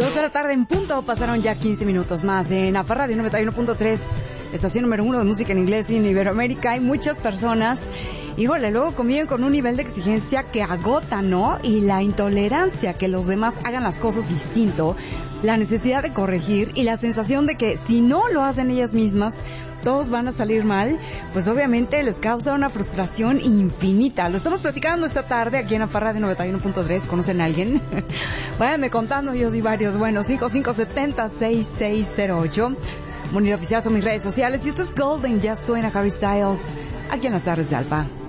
2 de la tarde en punto, pasaron ya 15 minutos más de Nafa Radio 91.3, estación número 1 de música en inglés en Iberoamérica. Hay muchas personas, híjole, luego conviven con un nivel de exigencia que agota, ¿no? Y la intolerancia que los demás hagan las cosas distinto, la necesidad de corregir y la sensación de que si no lo hacen ellas mismas, todos van a salir mal, pues obviamente les causa una frustración infinita. Lo estamos platicando esta tarde aquí en Nafa Radio 91.3. ¿Conocen a alguien? Váyanme contando, yo y varios. Bueno, 5570-6608. Monito Oficial son mis redes sociales. Y esto es Golden, ya suena Harry Styles, aquí en las tardes de Alfa.